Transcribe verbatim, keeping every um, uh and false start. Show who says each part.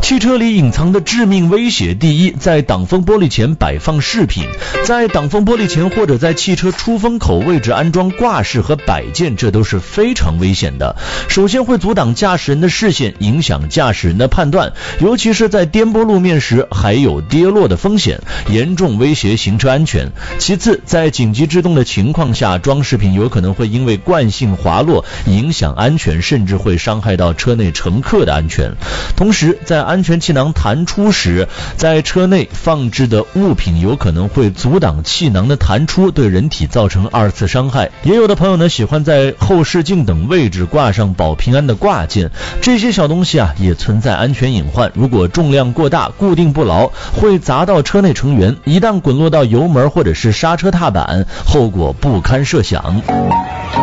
Speaker 1: 汽车里隐藏的致命威胁，第一，在挡风玻璃前摆放饰品。在挡风玻璃前或者在汽车出风口位置安装挂饰和摆件，这都是非常危险的。首先会阻挡驾驶人的视线，影响驾驶人的判断，尤其是在颠簸路面时还有跌落的风险，严重威胁行车安全。其次，在紧急制动的情况下，装饰品有可能会因为惯性滑落影响安全，甚至会伤害到车内乘客的安全。同时，在安全气囊弹出时，在车内放置的物品有可能会阻挡气囊的弹出，对人体造成二次伤害。也有的朋友呢，喜欢在后视镜等位置挂上保平安的挂件，这些小东西啊也存在安全隐患。如果重量过大，固定不牢，会砸到车内成员，一旦滚落到油门或者是刹车踏板，后果不堪设想。